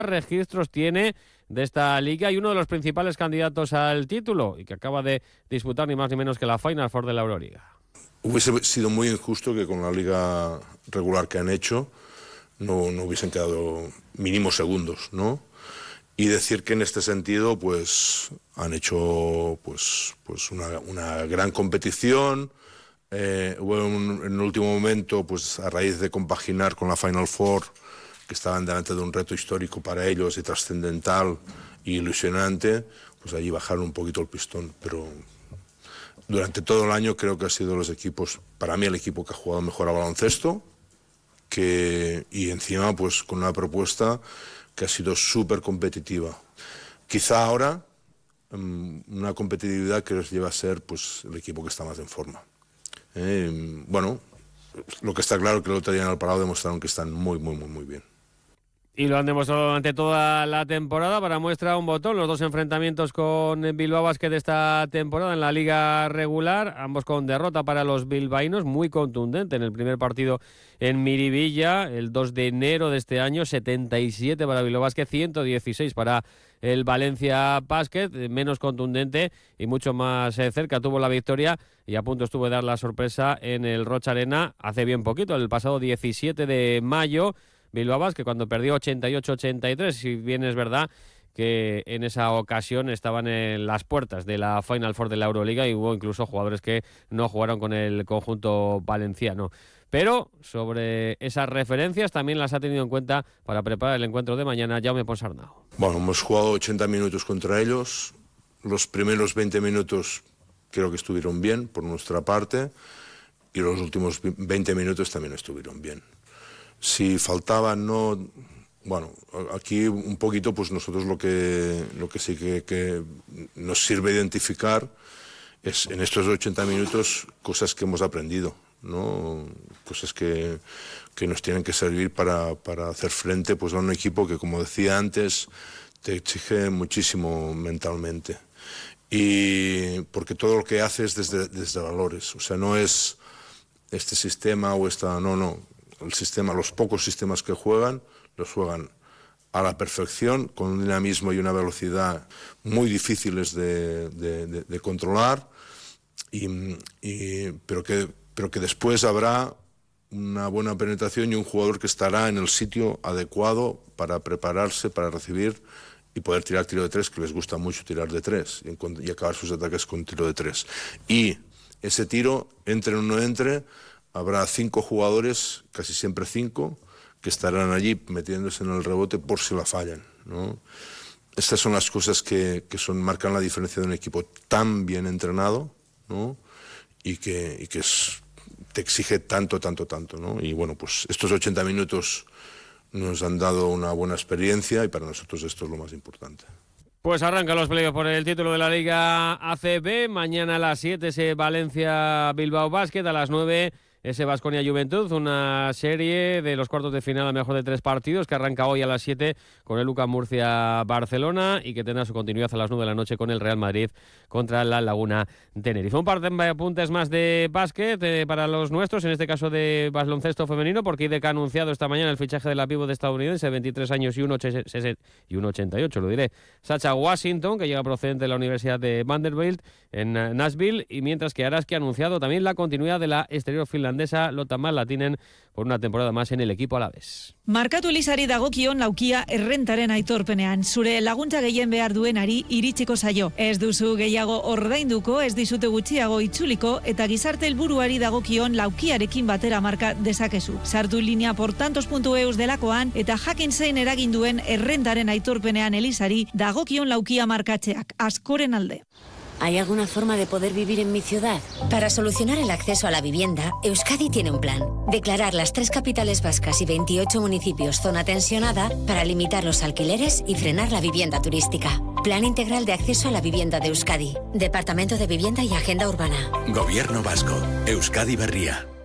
registros tiene de esta liga y uno de los principales candidatos al título y que acaba de disputar ni más ni menos que la Final Four de la Euroliga. Hubiese sido muy injusto que con la liga regular que han hecho no hubiesen quedado mínimos segundos, ¿no? Y decir que en este sentido pues han hecho pues una gran competición. Hubo en el último momento, pues a raíz de compaginar con la Final Four, que estaban delante de un reto histórico para ellos y trascendental y ilusionante, pues allí bajaron un poquito el pistón, pero durante todo el año creo que ha sido los equipos, para mí el equipo que ha jugado mejor a baloncesto, y encima pues con una propuesta que ha sido súper competitiva. Quizá ahora una competitividad que les lleva a ser pues el equipo que está más en forma. Bueno, lo que está claro es que el otro día en el Palau demostraron que están muy bien. Y lo han demostrado durante toda la temporada. Para muestra un botón, los dos enfrentamientos con Bilbao Basket de esta temporada en la liga regular, ambos con derrota para los bilbaínos, muy contundente en el primer partido en Miribilla, el 2 de enero de este año, 77 para Bilbao Basket, 116 para el Valencia Basket, menos contundente y mucho más cerca tuvo la victoria y a punto estuvo de dar la sorpresa en el Rocha Arena hace bien poquito, el pasado 17 de mayo, Bilbao Basket cuando perdió 88-83, si bien es verdad que en esa ocasión estaban en las puertas de la Final Four de la Euroliga y hubo incluso jugadores que no jugaron con el conjunto valenciano. Pero sobre esas referencias también las ha tenido en cuenta para preparar el encuentro de mañana Jaume Ponsarnau. Bueno, hemos jugado 80 minutos contra ellos. Los primeros 20 minutos creo que estuvieron bien por nuestra parte y los últimos 20 minutos también estuvieron bien. Si faltaban, no... Bueno, aquí un poquito pues nosotros lo que sí que nos sirve identificar es en estos 80 minutos cosas que hemos aprendido, ¿no? Cosas que nos tienen que servir para hacer frente pues a un equipo que, como decía antes, te exige muchísimo mentalmente. Y porque todo lo que haces desde valores, o sea, no es este sistema o esta... No. El sistema, los pocos sistemas que juegan, los juegan a la perfección, con un dinamismo y una velocidad muy difíciles de controlar, pero que después habrá una buena penetración y un jugador que estará en el sitio adecuado para prepararse, para recibir y poder tirar tiro de tres, que les gusta mucho tirar de tres y acabar sus ataques con tiro de tres. Y ese tiro, entre o no entre, habrá 5 jugadores, casi siempre 5, que estarán allí metiéndose en el rebote por si la fallan, ¿no? Estas son las cosas que marcan la diferencia de un equipo tan bien entrenado, ¿no? y que te exige tanto, ¿no? Y bueno, pues estos 80 minutos nos han dado una buena experiencia y para nosotros esto es lo más importante. Pues arrancan los playoffs por el título de la Liga ACB. Mañana a las 7 ese Valencia-Bilbao Basket, a las 9 ese Baskonia Juventud, una serie de los cuartos de final a mejor de 3 partidos que arranca hoy a las 7 con el UCAM Murcia-Barcelona y que tendrá su continuidad a las 9 de la noche con el Real Madrid contra la Laguna Tenerife. Un par de apuntes más de básquet para los nuestros, en este caso de baloncesto femenino, porque IDK ha anunciado esta mañana el fichaje de la pívot estadounidense de 23 años y 1,88, lo diré, Sacha Washington, que llega procedente de la Universidad de Vanderbilt en Nashville, y mientras que Araski ha anunciado también la continuidad de la exterior finlandesa Lotta Latinen por una temporada más en el equipo alavés. Markatu Elizari dagokion laukia errentaren aitorpenean. Zure laguntza gehien behar duenari iritsiko zaio. Ez duzu gehiago ordainduko, ez dizute gutxiago itzuliko eta gizarte helburuari dagokion laukiarekin batera marka dezakezu. Sartu linea portantos.eus delakoan eta jakin zein eragin duen errentaren aitorpenean Elizari dagokion laukia markatzeak. Askoren alde. ¿Hay alguna forma de poder vivir en mi ciudad? Para solucionar el acceso a la vivienda, Euskadi tiene un plan. Declarar las 3 capitales vascas y 28 municipios zona tensionada para limitar los alquileres y frenar la vivienda turística. Plan integral de acceso a la vivienda de Euskadi. Departamento de Vivienda y Agenda Urbana. Gobierno vasco. Euskadi Berria.